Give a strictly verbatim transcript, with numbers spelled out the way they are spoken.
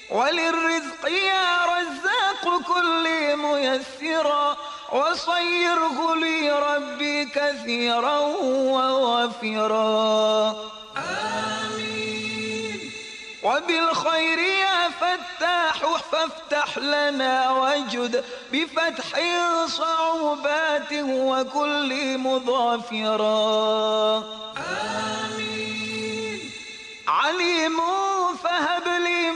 وللرزق يا رزاق كل ميسرا، وصيره لي ربي كثيرا ووافرا. آمين. وبالخير يا فتاح فافتح لنا وجد بفتح صعوبات وكل مظافرا. آمين. عليم فهب